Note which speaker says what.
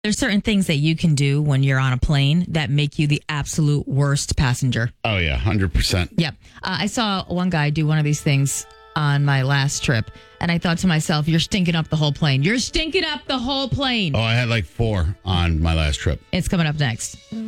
Speaker 1: There's certain things that you can do when you're on a plane that make you the absolute worst passenger.
Speaker 2: Oh, yeah, 100%.
Speaker 1: Yep. I saw one guy do one of these things on my last trip, and I thought to myself, you're stinking up the whole plane. You're stinking up the whole plane.
Speaker 2: Oh, I had like 4 on my last trip.
Speaker 1: It's coming up next.